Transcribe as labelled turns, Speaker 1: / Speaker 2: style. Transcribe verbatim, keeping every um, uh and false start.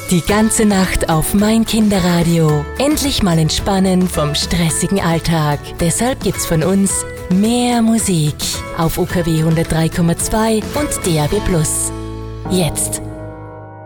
Speaker 1: Die ganze Nacht auf Mein Kinderradio. Endlich mal entspannen vom stressigen Alltag. Deshalb gibt's von uns mehr Musik auf U K W hundertdrei Komma zwei und D A B plus. Jetzt